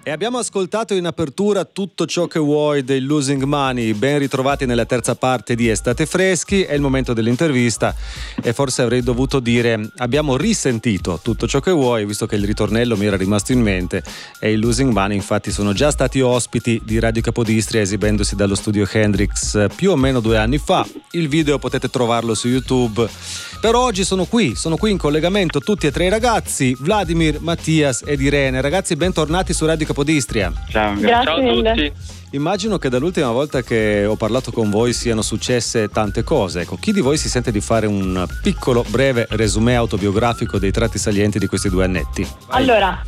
E abbiamo ascoltato in apertura Tutto ciò che vuoi dei Losing Money. Ben ritrovati nella terza parte di Estate Freschi. È il momento dell'intervista e forse avrei dovuto dire abbiamo risentito Tutto ciò che vuoi, visto che il ritornello mi era rimasto in mente, e i Losing Money infatti sono già stati ospiti di Radio Capodistria esibendosi dallo studio Hendrix più o meno 2 anni fa. Il video potete trovarlo su YouTube. Però oggi sono qui in collegamento tutti e 3 i ragazzi, Vladimir, Mattias ed Irene. Ragazzi, bentornati su Radio Capodistria. Ciao Ciao a tutti. Immagino che dall'ultima volta che ho parlato con voi siano successe tante cose. Ecco, chi di voi si sente di fare un piccolo, breve resumé autobiografico dei tratti salienti di questi 2 annetti? Vai. Allora,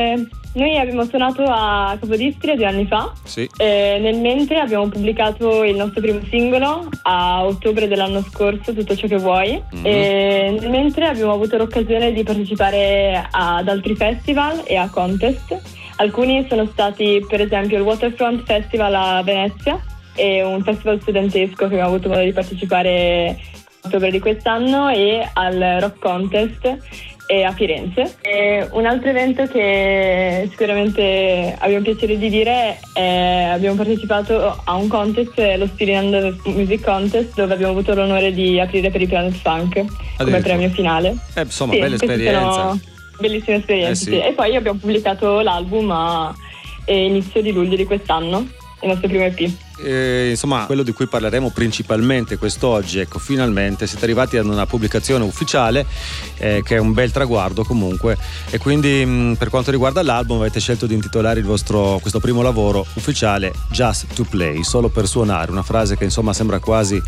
noi abbiamo suonato a Capodistria 2 anni fa. Sì. Nel mentre abbiamo pubblicato il nostro primo singolo a ottobre dell'anno scorso, Tutto ciò che vuoi. E nel mentre abbiamo avuto l'occasione di partecipare ad altri festival e a contest. Alcuni sono stati per esempio il Waterfront Festival a Venezia e un festival studentesco che abbiamo avuto modo di partecipare a ottobre di quest'anno, e al Rock Contest a Firenze. E un altro evento che sicuramente abbiamo piacere di dire è abbiamo partecipato a un contest, lo Spiritual Music Contest, dove abbiamo avuto l'onore di aprire per i Planet Funk come premio finale. Insomma, bella esperienza. Bellissima esperienza, sì. Sì. E poi abbiamo pubblicato l'album a inizio di luglio di quest'anno, il nostro primo EP. Insomma, quello di cui parleremo principalmente quest'oggi, ecco, finalmente siete arrivati ad una pubblicazione ufficiale, che è un bel traguardo comunque, e quindi per quanto riguarda l'album avete scelto di intitolare questo primo lavoro ufficiale Just to Play, solo per suonare, una frase che insomma sembra quasi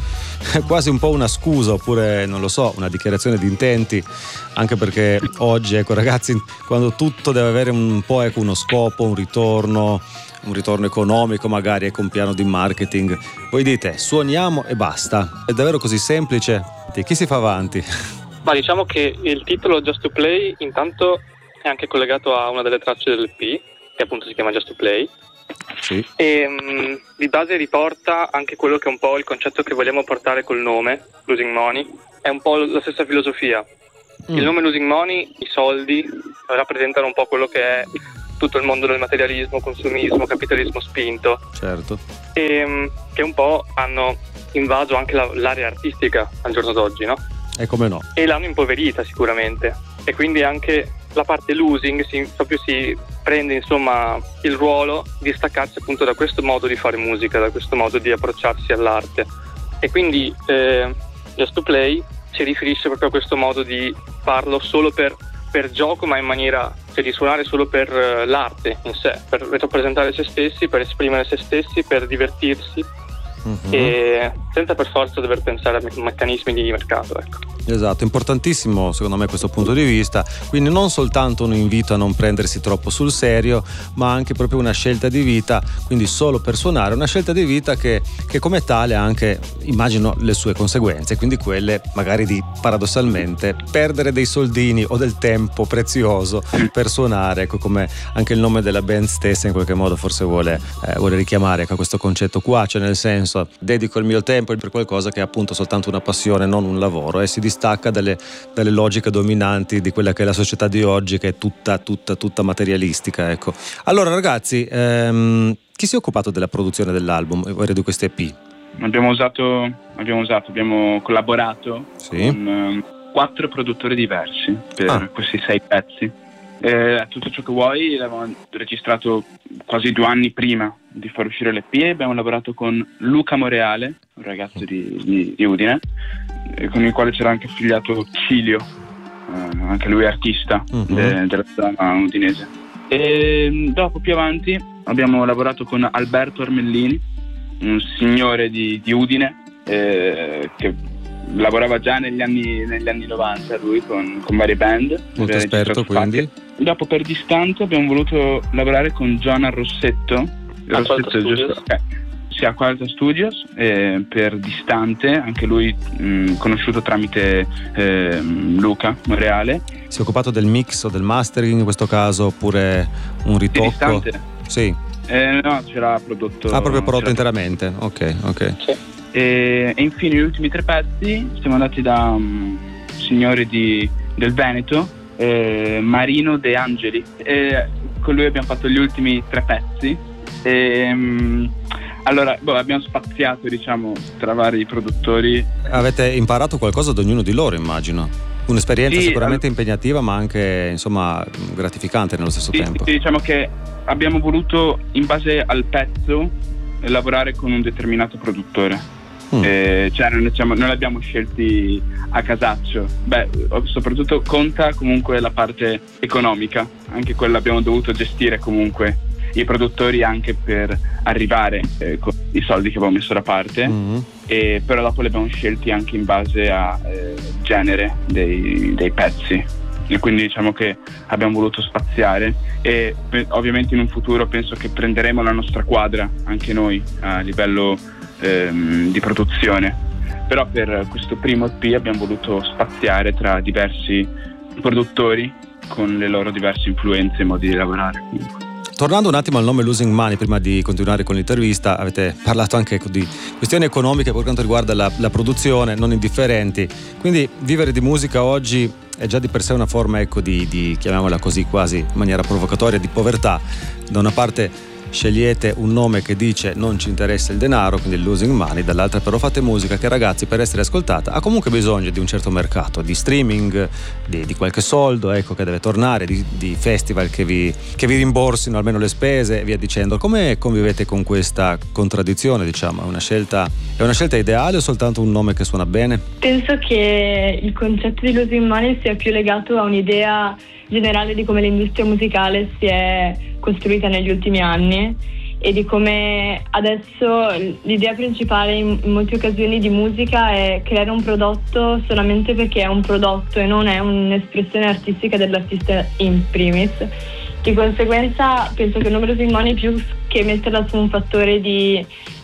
un po' una scusa, oppure non lo so, una dichiarazione di intenti, anche perché oggi, ecco ragazzi, quando tutto deve avere un po', ecco, uno scopo, un ritorno economico magari, ecco, un piano di marketing, voi dite suoniamo e basta. È davvero così semplice? Chi si fa avanti? Ma diciamo che il titolo Just to Play intanto è anche collegato a una delle tracce dell'EP, che appunto si chiama Just to Play. Sì. E di base riporta anche quello che è un po' il concetto che vogliamo portare col nome Losing Money. È un po' la stessa filosofia. Il nome Losing Money, i soldi, rappresentano un po' quello che è tutto il mondo del materialismo, consumismo, capitalismo spinto. Certo. E che un po' hanno invaso anche l'area artistica al giorno d'oggi, no? E come no? E l'hanno impoverita sicuramente. E quindi anche la parte losing si prende insomma il ruolo di staccarsi appunto da questo modo di fare musica, da questo modo di approcciarsi all'arte. E quindi Just to Play si riferisce proprio a questo modo di farlo solo per gioco, ma in maniera, cioè, di suonare solo per l'arte in sé, per rappresentare se stessi, per esprimere se stessi, per divertirsi, e senza per forza dover pensare a meccanismi di mercato, ecco. Esatto, importantissimo secondo me questo punto di vista, quindi non soltanto un invito a non prendersi troppo sul serio, ma anche proprio una scelta di vita, quindi solo per suonare, una scelta di vita che come tale ha anche, immagino, le sue conseguenze, quindi quelle magari di paradossalmente perdere dei soldini o del tempo prezioso per suonare, ecco, come anche il nome della band stessa in qualche modo forse vuole richiamare, ecco, questo concetto qua, cioè nel senso dedico il mio tempo per qualcosa che è appunto soltanto una passione, non un lavoro, e si distacca dalle logiche dominanti di quella che è la società di oggi, che è tutta materialistica, ecco. Allora ragazzi, chi si è occupato della produzione dell'album, di questo EP? Abbiamo collaborato con 4 produttori diversi per questi 6 pezzi. Tutto ciò che vuoi l'avevamo registrato quasi 2 anni prima di far uscire l'EP, e abbiamo lavorato con Luca Moreale, un ragazzo di Udine, con il quale c'era anche affiliato Cilio, anche lui artista della zona udinese. E dopo, più avanti, abbiamo lavorato con Alberto Armellini, un signore di Udine, che lavorava già negli anni 90 lui con varie band, molto esperto quindi. Dopo, per distanza, abbiamo voluto lavorare con Giovanna Rossetto a Qualta Studios, per distante, anche lui conosciuto tramite Luca Moreale. Si è occupato del mix o del mastering in questo caso, oppure un ritocco? Di distante? Sì. No, c'era prodotto. Proprio prodotto interamente, ok. Sì. E infine gli ultimi 3 pezzi siamo andati da signori del Veneto, Marino De Angeli, con lui abbiamo fatto gli ultimi 3 pezzi. Allora, abbiamo spaziato, diciamo, tra vari produttori. Avete imparato qualcosa da ognuno di loro, immagino. Un'esperienza sicuramente impegnativa, ma anche, insomma, gratificante nello stesso tempo. Sì, diciamo che abbiamo voluto, in base al pezzo, lavorare con un determinato produttore. Cioè non li abbiamo scelti a casaccio. Soprattutto conta comunque la parte economica, anche quella abbiamo dovuto gestire comunque i produttori anche per arrivare con i soldi che abbiamo messo da parte, però dopo li abbiamo scelti anche in base a genere dei pezzi, e quindi diciamo che abbiamo voluto spaziare, e ovviamente in un futuro penso che prenderemo la nostra quadra anche noi a livello di produzione, però per questo primo EP abbiamo voluto spaziare tra diversi produttori con le loro diverse influenze e modi di lavorare. Tornando un attimo al nome Losing Money, prima di continuare con l'intervista, avete parlato anche di questioni economiche per quanto riguarda la produzione, non indifferenti, quindi vivere di musica oggi è già di per sé una forma, ecco, di chiamiamola così quasi in maniera provocatoria, di povertà. Da una parte scegliete un nome che dice non ci interessa il denaro, quindi Losing Money, dall'altra però fate musica che, ragazzi, per essere ascoltata ha comunque bisogno di un certo mercato, di streaming, di qualche soldo, ecco, che deve tornare, di festival che vi rimborsino almeno le spese e via dicendo. Come convivete con questa contraddizione, diciamo? È una scelta ideale o soltanto un nome che suona bene? Penso che il concetto di Losing Money sia più legato a un'idea generale di come l'industria musicale si è costruita negli ultimi anni e di come adesso l'idea principale in molte occasioni di musica è creare un prodotto solamente perché è un prodotto e non è un'espressione artistica dell'artista in primis. Di conseguenza penso che il nome Losing Money, più che metterla su un fattore di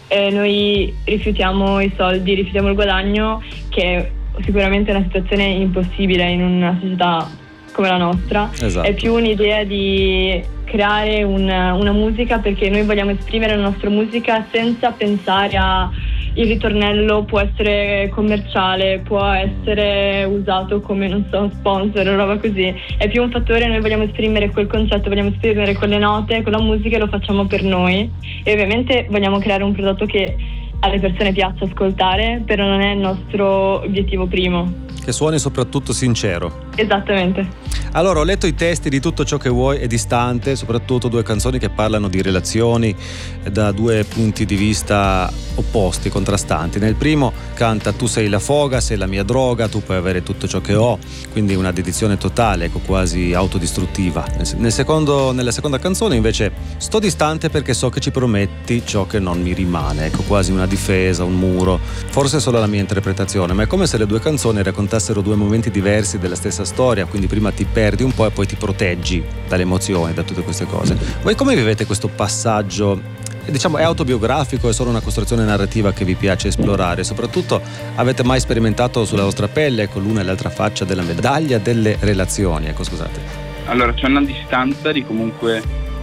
noi rifiutiamo i soldi, rifiutiamo il guadagno, che è sicuramente una situazione impossibile in una società come la nostra, esatto. È più un'idea di creare una musica perché noi vogliamo esprimere la nostra musica senza pensare a il ritornello può essere commerciale, può essere usato come, non so, sponsor o roba così. È più un fattore, noi vogliamo esprimere quel concetto, vogliamo esprimere quelle note, quella musica, e lo facciamo per noi, e ovviamente vogliamo creare un prodotto che alle persone piaccia ascoltare, però non è il nostro obiettivo primo. Che suoni soprattutto sincero. Esattamente. Allora, ho letto i testi di Tutto ciò che vuoi e Distante, soprattutto 2 canzoni che parlano di relazioni da 2 punti di vista opposti, contrastanti. Nel primo canta: tu sei la foga, sei la mia droga, tu puoi avere tutto ciò che ho, quindi una dedizione totale, ecco, quasi autodistruttiva. Nella seconda canzone invece: sto distante perché so che ci prometti ciò che non mi rimane, ecco, quasi una difesa, un muro. Forse è solo la mia interpretazione, ma è come se le 2 canzoni raccontassero 2 momenti diversi della stessa storia, quindi prima ti perdi un po' e poi ti proteggi dalle emozioni, da tutte queste cose. Voi come vivete questo passaggio? Diciamo, è autobiografico, è solo una costruzione narrativa che vi piace esplorare? Soprattutto, avete mai sperimentato sulla vostra pelle, ecco, l'una e l'altra faccia della medaglia delle relazioni? Ecco, scusate. Allora, c'è una distanza di comunque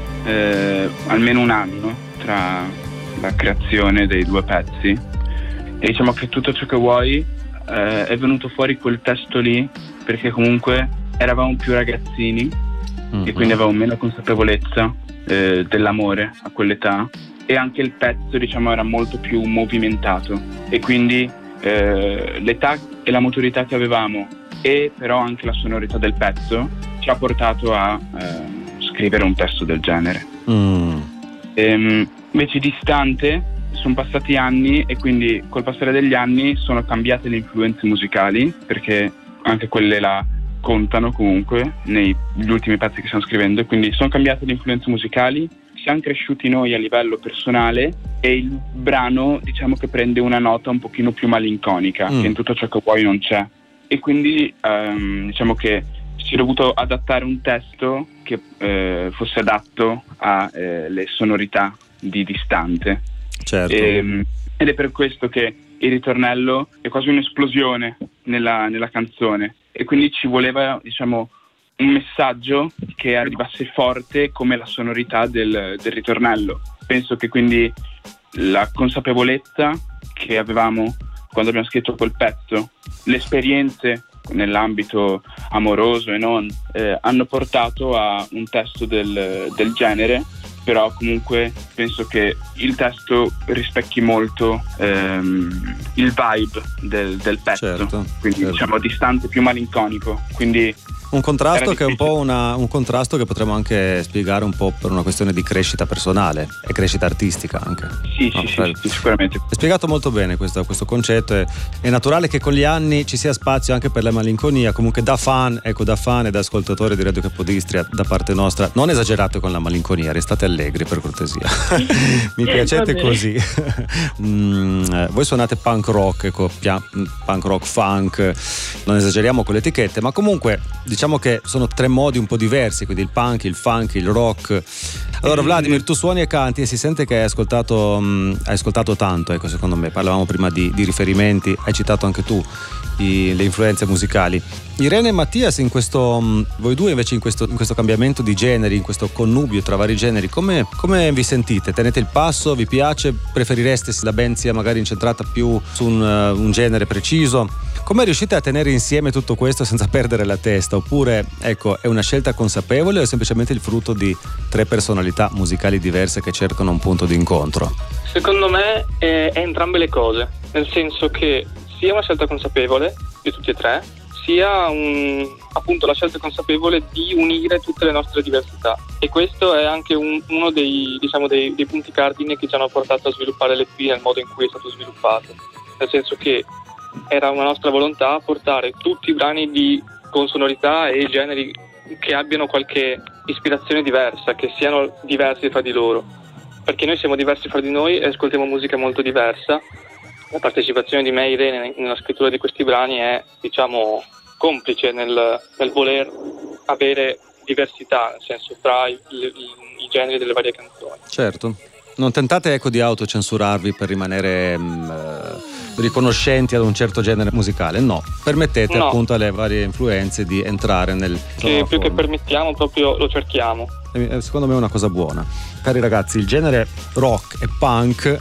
almeno un anno tra la creazione dei 2 pezzi, e diciamo che Tutto ciò che vuoi è venuto fuori quel testo lì perché comunque eravamo più ragazzini e quindi avevamo meno consapevolezza dell'amore a quell'età, e anche il pezzo, diciamo, era molto più movimentato, e quindi l'età e la maturità che avevamo, e però anche la sonorità del pezzo, ci ha portato a scrivere un testo del genere. Invece Distante, sono passati anni e quindi col passare degli anni sono cambiate le influenze musicali, perché anche quelle là contano comunque negli ultimi pezzi che stiamo scrivendo, e quindi sono cambiate le influenze musicali, siamo cresciuti noi a livello personale, e il brano, diciamo, che prende una nota un pochino più malinconica, che in Tutto ciò che vuoi non c'è, e quindi diciamo che si è dovuto adattare un testo che fosse adatto alle sonorità di Distante. Certo. Ed è per questo che il ritornello è quasi un'esplosione nella canzone, e quindi ci voleva, diciamo, un messaggio che arrivasse forte come la sonorità del ritornello. Penso che quindi la consapevolezza che avevamo quando abbiamo scritto quel pezzo, le esperienze nell'ambito amoroso e non, hanno portato a un testo del genere, però comunque penso che il testo rispecchi molto il vibe del pezzo, certo, quindi certo. diciamo distante, più malinconico, quindi un contrasto che è un po' un contrasto che potremmo anche spiegare un po' per una questione di crescita personale e crescita artistica anche. Sì, sicuramente. Hai spiegato molto bene questo concetto. È naturale che con gli anni ci sia spazio anche per la malinconia. Comunque da fan e da ascoltatori di Radio Capodistria, da parte nostra, non esagerate con la malinconia, restate allegri per cortesia. Mi piacete così. Voi suonate punk rock, punk rock funk, non esageriamo con le etichette, ma comunque diciamo che sono tre modi un po' diversi, quindi il punk, il funk, il rock. Allora Vladimir, tu suoni e canti e si sente che hai ascoltato tanto, ecco, secondo me. Parlavamo prima di riferimenti, hai citato anche tu le influenze musicali. Irene e Mattias, voi due invece in questo cambiamento di generi, in questo connubio tra vari generi, come vi sentite? Tenete il passo? Vi piace? Preferireste se la band sia magari incentrata più su un genere preciso? Come riuscite a tenere insieme tutto questo senza perdere la testa? Oppure, ecco, è una scelta consapevole o è semplicemente il frutto di tre personalità musicali diverse che cercano un punto di incontro? Secondo me è entrambe le cose, nel senso che sia una scelta consapevole di tutti e tre, sia appunto la scelta consapevole di unire tutte le nostre diversità, e questo è anche uno dei punti cardine che ci hanno portato a sviluppare l'EP nel modo in cui è stato sviluppato, nel senso che era una nostra volontà portare tutti i brani con sonorità e generi che abbiano qualche ispirazione diversa, che siano diversi fra di loro, perché noi siamo diversi fra di noi e ascoltiamo musica molto diversa. La partecipazione di me e Irene nella scrittura di questi brani è, diciamo, complice nel voler avere diversità, nel senso, tra i generi delle varie canzoni. Certo. Non tentate, ecco, di autocensurarvi per rimanere riconoscenti ad un certo genere musicale, no. Permettete appunto alle varie influenze di entrare nel... Più che permettiamo, proprio lo cerchiamo. Secondo me è una cosa buona. Cari ragazzi, il genere rock e punk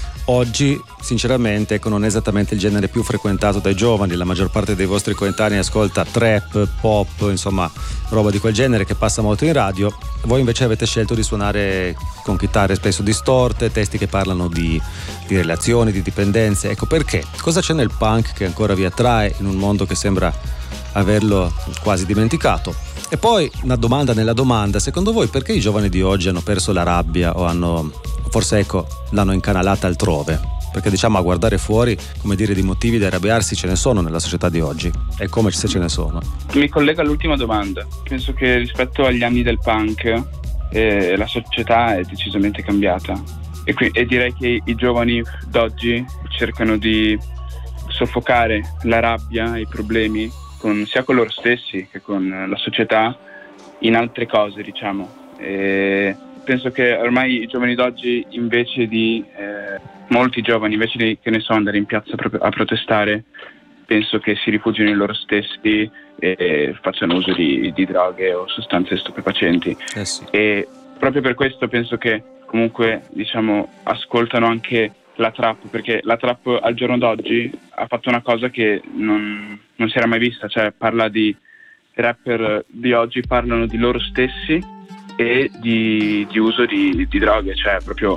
oggi sinceramente non è esattamente il genere più frequentato dai giovani. La maggior parte dei vostri coetanei ascolta trap, pop, insomma roba di quel genere che passa molto in radio. Voi invece avete scelto di suonare con chitarre spesso distorte, testi che parlano di relazioni, di dipendenze. Ecco perché. Cosa c'è nel punk che ancora vi attrae in un mondo che sembra averlo quasi dimenticato? E poi una domanda nella domanda: secondo voi perché i giovani di oggi hanno perso la rabbia o forse l'hanno incanalata altrove? Perché diciamo, a guardare fuori, come dire, di motivi da arrabbiarsi ce ne sono nella società di oggi, e come se ce ne sono. Mi collego all'ultima domanda. Penso che rispetto agli anni del punk la società è decisamente cambiata, e direi che i giovani d'oggi cercano di soffocare la rabbia e i problemi sia con loro stessi che con la società in altre cose, diciamo. E penso che ormai i giovani d'oggi, invece di molti giovani, invece di, che ne so, andare in piazza a protestare, penso che si rifugino in loro stessi e facciano uso di droghe o sostanze stupefacenti. Sì. E proprio per questo penso che comunque, diciamo, ascoltano anche la trap, perché la trap al giorno d'oggi ha fatto una cosa che non si era mai vista, cioè parla di rapper di oggi, parlano di loro stessi e di uso di droghe, cioè proprio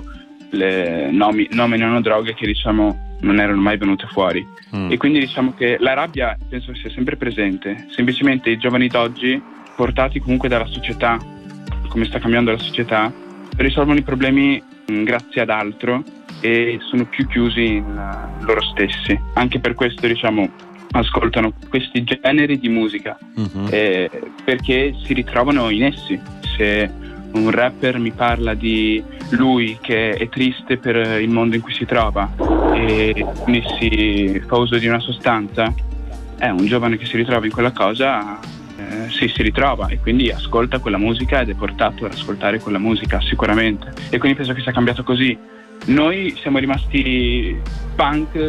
nominano droghe che, diciamo, non erano mai venute fuori. E quindi diciamo che la rabbia penso sia sempre presente, semplicemente i giovani d'oggi, portati comunque dalla società, come sta cambiando la società, risolvono i problemi grazie ad altro e sono più chiusi in loro stessi. Anche per questo, diciamo, ascoltano questi generi di musica, perché si ritrovano in essi. Se un rapper mi parla di lui che è triste per il mondo in cui si trova e quindi si fa uso di una sostanza, un giovane che si ritrova in quella cosa si ritrova e quindi ascolta quella musica ed è portato ad ascoltare quella musica sicuramente, e quindi penso che sia cambiato così. Noi siamo rimasti punk,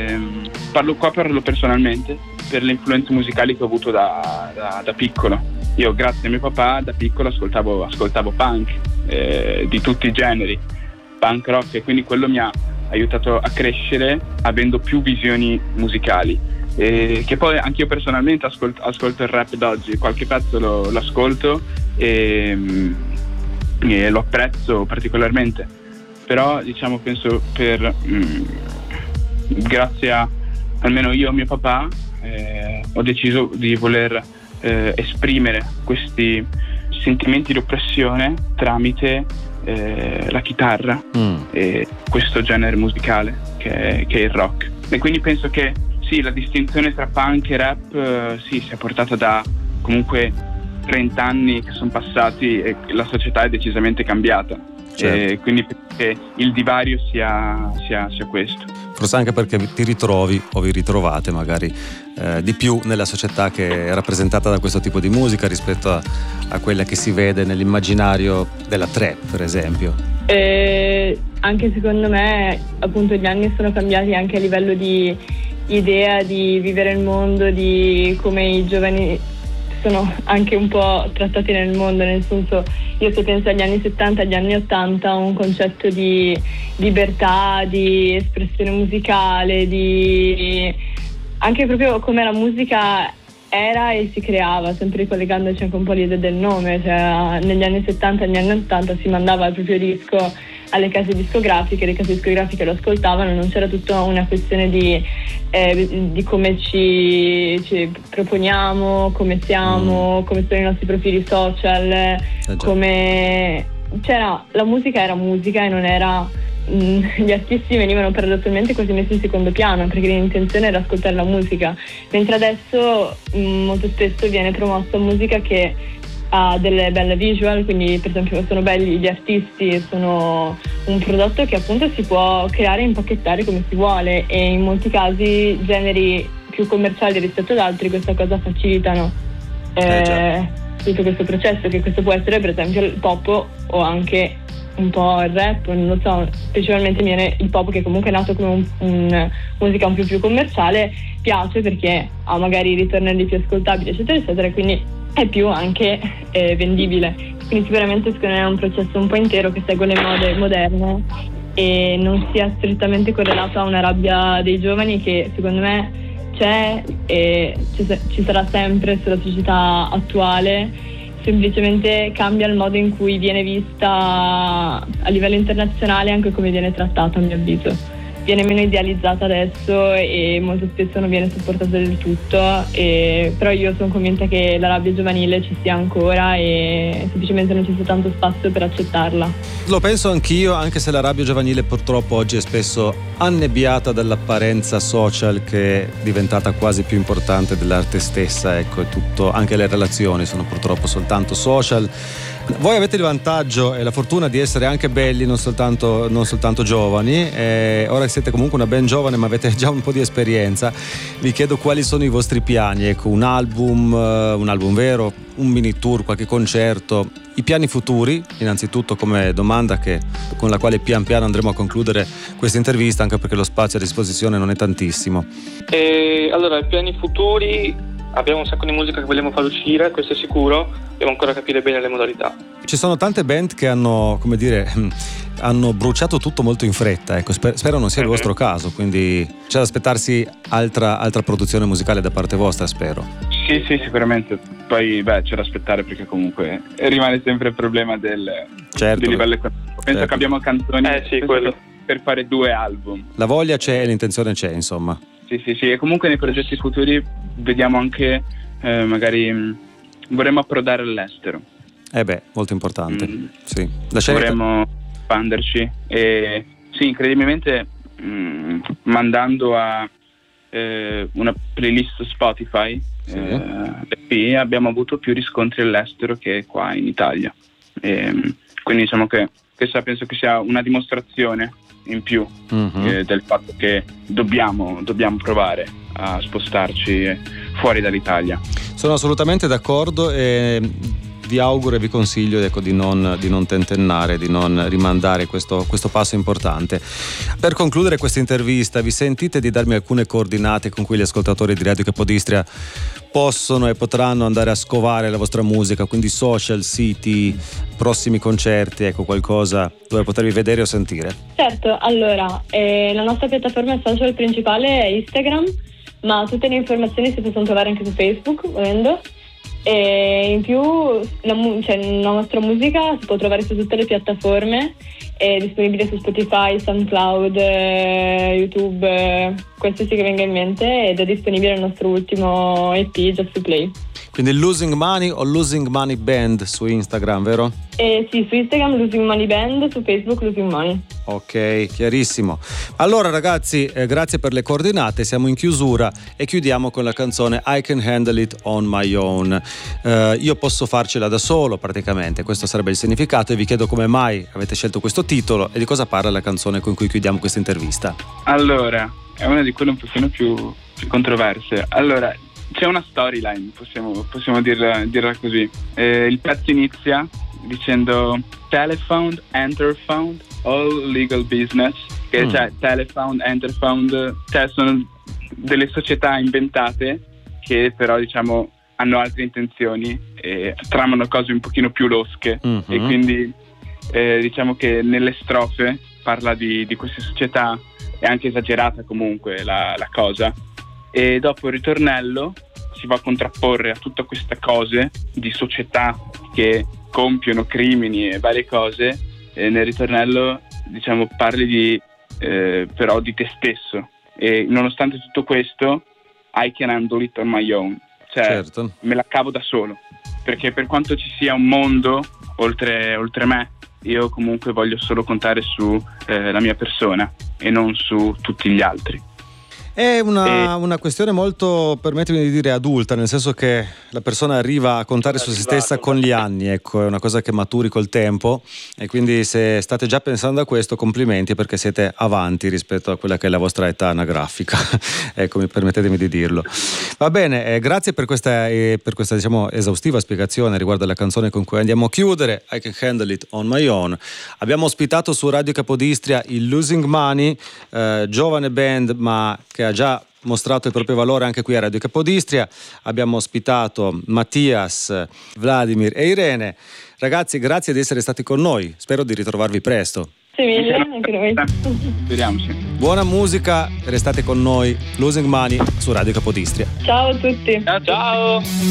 parlo personalmente per le influenze musicali che ho avuto da piccolo. Io, grazie a mio papà, da piccolo ascoltavo punk di tutti i generi, punk rock, e quindi quello mi ha aiutato a crescere avendo più visioni musicali. che poi anche io personalmente ascolto il rap d'oggi, qualche pezzo l'ascolto e lo apprezzo particolarmente, però diciamo penso grazie a almeno io e mio papà ho deciso di voler esprimere questi sentimenti di oppressione tramite la chitarra e questo genere musicale che è il rock. E quindi penso che sì, la distinzione tra punk e rap sia portata da comunque 30 anni che sono passati e la società è decisamente cambiata. Certo. E quindi penso che il divario sia questo. Forse anche perché ti ritrovi o vi ritrovate magari di più nella società che è rappresentata da questo tipo di musica rispetto a quella che si vede nell'immaginario della trap, per esempio. Anche secondo me appunto gli anni sono cambiati anche a livello di idea di vivere il mondo, di come i giovani sono anche un po' trattati nel mondo, nel senso, io se penso agli anni 70, agli anni 80, un concetto di libertà, di espressione musicale, di anche proprio come la musica era e si creava, sempre ricollegandoci anche un po' all'idea del nome, cioè negli anni 70 e negli anni 80 si mandava il proprio disco alle case discografiche, le case discografiche lo ascoltavano, non c'era tutta una questione di come ci proponiamo, come siamo, come sono i nostri profili social, come c'era, la musica era musica e non era gli artisti venivano paradossalmente quasi messi in secondo piano perché l'intenzione era ascoltare la musica, mentre adesso molto spesso viene promossa musica che ha delle belle visual, quindi per esempio sono belli gli artisti, sono un prodotto che appunto si può creare e impacchettare come si vuole, e in molti casi generi più commerciali rispetto ad altri questa cosa facilitano tutto questo processo, che questo può essere per esempio il pop o anche un po' il rap, non lo so, specialmente viene il pop, che comunque è nato come un musica un più commerciale, piace perché ha magari ritornelli più ascoltabili eccetera eccetera, quindi è più anche vendibile. Quindi sicuramente secondo me è un processo un po' intero che segue le mode moderne e non sia strettamente correlato a una rabbia dei giovani che secondo me c'è e ci sarà sempre sulla società attuale, semplicemente cambia il modo in cui viene vista a livello internazionale, anche come viene trattata, a mio avviso. Viene meno idealizzata adesso e molto spesso non viene supportata del tutto, però io sono convinta che la rabbia giovanile ci sia ancora e semplicemente non ci sia tanto spazio per accettarla. Lo penso anch'io, anche se la rabbia giovanile purtroppo oggi è spesso annebbiata dall'apparenza social che è diventata quasi più importante dell'arte stessa, ecco, è tutto, anche le relazioni sono purtroppo soltanto social. Voi avete il vantaggio e la fortuna di essere anche belli, non soltanto giovani, ora siete comunque una ben giovane ma avete già un po' di esperienza. Vi chiedo quali sono i vostri piani, ecco, un album vero, un mini tour, qualche concerto, i piani futuri innanzitutto come domanda con la quale pian piano andremo a concludere questa intervista, anche perché lo spazio a disposizione non è tantissimo. Allora, i piani futuri, abbiamo un sacco di musica che vogliamo far uscire, questo è sicuro, devo ancora capire bene le modalità. Ci sono tante band che hanno bruciato tutto molto in fretta, ecco, spero non sia il vostro caso, quindi c'è da aspettarsi altra produzione musicale da parte vostra, spero. Sì, sicuramente. Poi c'è da aspettare perché comunque rimane sempre il problema del livello economico. Penso che abbiamo canzoni per fare 2 album. La voglia c'è e l'intenzione c'è, insomma. Sì, e comunque nei progetti futuri vediamo anche magari vorremmo approdare all'estero. Molto importante. Sì. Vorremmo espanderci e sì, incredibilmente mandando a una playlist Spotify abbiamo avuto più riscontri all'estero che qua in Italia, quindi diciamo che questa penso che sia una dimostrazione in più del fatto che dobbiamo provare a spostarci fuori dall'Italia. Sono assolutamente d'accordo e vi auguro e vi consiglio, ecco, di non tentennare, di non rimandare questo passo importante. Per concludere questa intervista, vi sentite di darmi alcune coordinate con cui gli ascoltatori di Radio Capodistria possono e potranno andare a scovare la vostra musica, quindi social, siti, prossimi concerti, ecco, qualcosa dove potervi vedere o sentire? Certo, allora la nostra piattaforma social principale è Instagram, ma tutte le informazioni si possono trovare anche su Facebook, volendo. E in più la nostra musica si può trovare su tutte le piattaforme, è disponibile su Spotify, SoundCloud, YouTube, qualsiasi che venga in mente, ed è disponibile il nostro ultimo EP, Just to Play. Quindi Losing Money o Losing Money Band su Instagram, vero? Sì, su Instagram Losing Money Band, su Facebook Losing Money. Ok, chiarissimo. Allora ragazzi, grazie per le coordinate, siamo in chiusura e chiudiamo con la canzone I Can Handle It On My Own. Io posso farcela da solo praticamente, questo sarebbe il significato, e vi chiedo come mai avete scelto questo titolo e di cosa parla la canzone con cui chiudiamo questa intervista. Allora, è una di quelle un pochino più controverse. Allora, c'è una storyline, possiamo dirla così. Il pezzo inizia dicendo Telefound, Enterfound, all legal business, che cioè Telefound, Enterfound, cioè sono delle società inventate che però diciamo hanno altre intenzioni e tramano cose un pochino più losche, e quindi diciamo che nelle strofe parla di queste società, è anche esagerata comunque la cosa, e dopo il ritornello si va a contrapporre a tutte queste cose di società che compiono crimini e varie cose, e nel ritornello diciamo parli però di te stesso, e nonostante tutto questo I can handle it on my own, cioè certo, me la cavo da solo, perché per quanto ci sia un mondo oltre me, io comunque voglio solo contare su la mia persona e non su tutti gli altri. È una questione molto, permettimi di dire, adulta, nel senso che la persona arriva a contare su se stessa con gli anni, ecco, è una cosa che maturi col tempo, e quindi se state già pensando a questo, complimenti, perché siete avanti rispetto a quella che è la vostra età anagrafica. Ecco, permettetemi di dirlo. Va bene, grazie per questa diciamo esaustiva spiegazione riguardo alla canzone con cui andiamo a chiudere, I Can Handle It On My Own. Abbiamo ospitato su Radio Capodistria il Losing Money, giovane band ma che ha già mostrato il proprio valore anche qui a Radio Capodistria. Abbiamo ospitato Mattias, Vladimir e Irene. Ragazzi, grazie di essere stati con noi, spero di ritrovarvi presto. Grazie mille, anche noi. Speriamoci. Buona musica, restate con noi. Losing Money su Radio Capodistria. Ciao a tutti. Ciao.